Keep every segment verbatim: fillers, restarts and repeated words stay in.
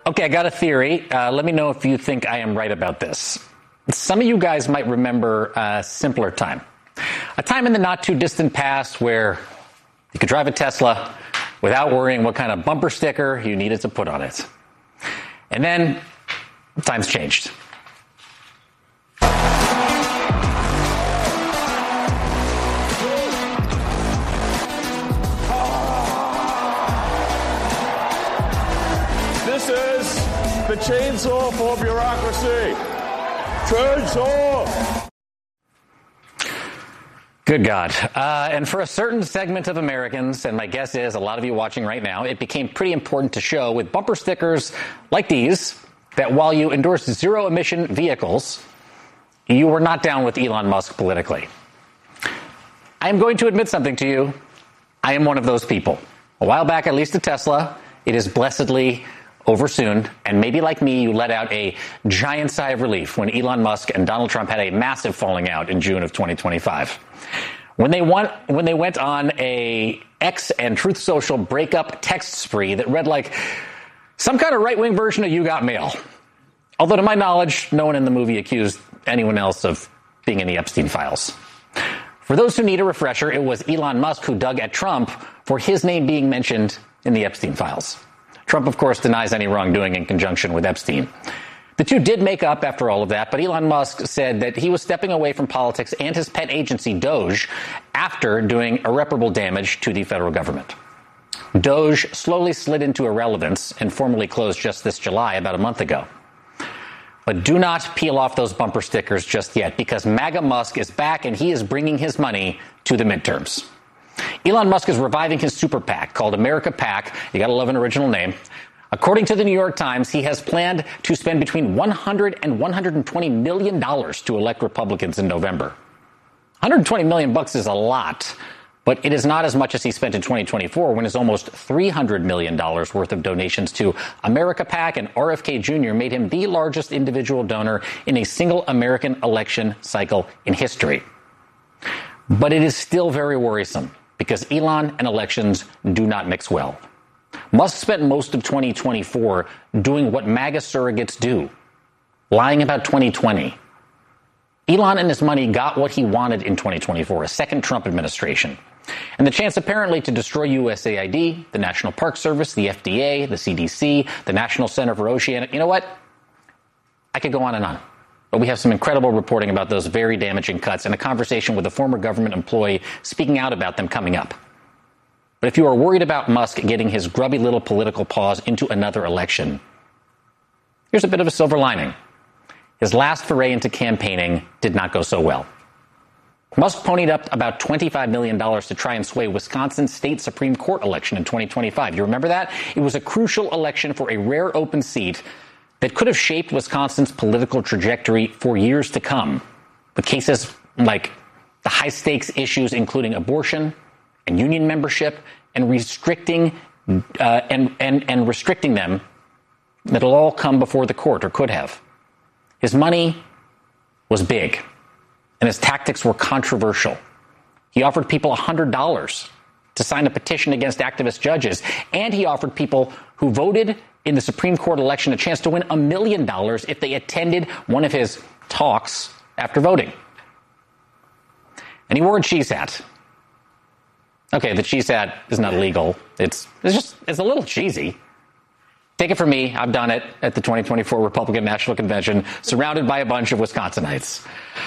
Okay, I got a theory. Uh, let me know if you think I am right about this. Some of you guys might remember a simpler time. A time in the not-too-distant past where you could drive a Tesla without worrying what kind of bumper sticker you needed to put on it. And then, times changed. This is the chainsaw for bureaucracy. Chainsaw! Good God. Uh, and for a certain segment of Americans, and my guess is a lot of you watching right now, it became pretty important to show with bumper stickers like these that while you endorse zero-emission vehicles, you were not down with Elon Musk politically. I am going to admit something to you. I am one of those people. A while back, I leased a Tesla. It is blessedly over soon, and maybe like me, you let out a giant sigh of relief when Elon Musk and Donald Trump had a massive falling out in June of twenty twenty-five. When they, want, when they went on a X and Truth Social breakup text spree that read like some kind of right-wing version of You Got Mail. Although to my knowledge, no one in the movie accused anyone else of being in the Epstein files. For those who need a refresher, it was Elon Musk who dug at Trump for his name being mentioned in the Epstein files. Trump, of course, denies any wrongdoing in conjunction with Epstein. The two did make up after all of that, but Elon Musk said that he was stepping away from politics and his pet agency, Doge, after doing irreparable damage to the federal government. Doge slowly slid into irrelevance and formally closed just this July, about a month ago. But do not peel off those bumper stickers just yet, because MAGA Musk is back and he is bringing his money to the midterms. Elon Musk is reviving his super PAC called America PAC. You gotta love an original name. According to the New York Times, he has planned to spend between one hundred and one hundred twenty million dollars to elect Republicans in November. one hundred twenty million bucks is a lot, but it is not as much as he spent in twenty twenty-four when his almost three hundred million dollars worth of donations to America PAC and R F K Junior made him the largest individual donor in a single American election cycle in history. But it is still very worrisome because Elon and elections do not mix well. Musk spent most of twenty twenty-four doing what MAGA surrogates do, lying about twenty twenty. Elon and his money got what he wanted in twenty twenty-four, a second Trump administration. And the chance apparently to destroy U S A I D, the National Park Service, the F D A, the C D C, the National Center for Oceanic. You know what? I could go on and on. But we have some incredible reporting about those very damaging cuts and a conversation with a former government employee speaking out about them coming up. But if you are worried about Musk getting his grubby little political paws into another election, here's a bit of a silver lining. His last foray into campaigning did not go so well. Musk ponied up about twenty-five million dollars to try and sway Wisconsin's state Supreme Court election in twenty twenty-five. You remember that? It was a crucial election for a rare open seat that could have shaped Wisconsin's political trajectory for years to come, with cases like the high-stakes issues including abortion and union membership and restricting uh, and, and, and restricting them that'll all come before the court, or could have. His money was big, and his tactics were controversial. He offered people one hundred dollars to sign a petition against activist judges, and he offered people who voted in the Supreme Court election a chance to win a million dollars if they attended one of his talks after voting. And he wore a cheese hat. Okay, the cheese hat is not illegal. It's, it's just, it's a little cheesy. Take it from me, I've done it at the twenty twenty-four Republican National Convention, surrounded by a bunch of Wisconsinites.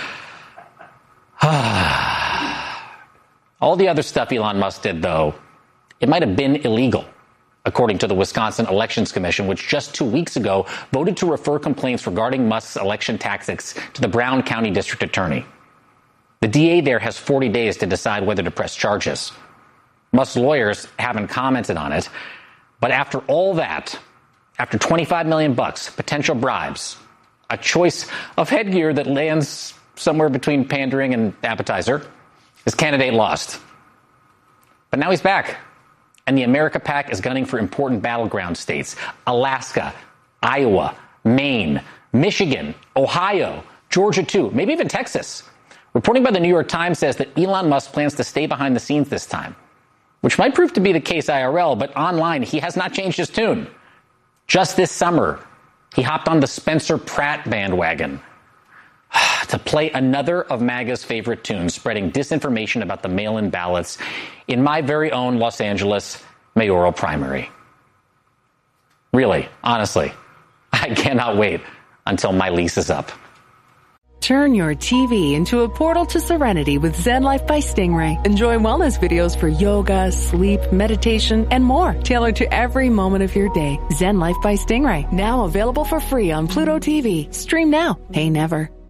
All the other stuff Elon Musk did, though, it might have been illegal, according to the Wisconsin Elections Commission, which just two weeks ago voted to refer complaints regarding Musk's election tactics to the Brown County District Attorney. The D A there has forty days to decide whether to press charges. Musk's lawyers haven't commented on it, but after all that, after twenty-five million bucks, potential bribes, a choice of headgear that lands somewhere between pandering and appetizer, his candidate lost. But now he's back, and the America PAC is gunning for important battleground states: Alaska, Iowa, Maine, Michigan, Ohio, Georgia too, maybe even Texas. Reporting by the New York Times says that Elon Musk plans to stay behind the scenes this time, which might prove to be the case I R L, but online he has not changed his tune. Just this summer, he hopped on the Spencer Pratt bandwagon to play another of MAGA's favorite tunes, spreading disinformation about the mail-in ballots in my very own Los Angeles mayoral primary. Really, honestly, I cannot wait until my lease is up. Turn your T V into a portal to serenity with Zen Life by Stingray. Enjoy wellness videos for yoga, sleep, meditation, and more, tailored to every moment of your day. Zen Life by Stingray, now available for free on Pluto T V. Stream now, pay never.